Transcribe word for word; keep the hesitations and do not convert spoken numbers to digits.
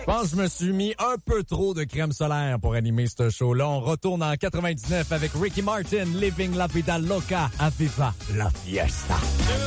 pense que je me suis mis un peu trop de crème solaire pour animer ce show-là. On retourne en quatre-vingt-dix-neuf avec Ricky Martin, Living la Vida Loca, Aviva la Fiesta.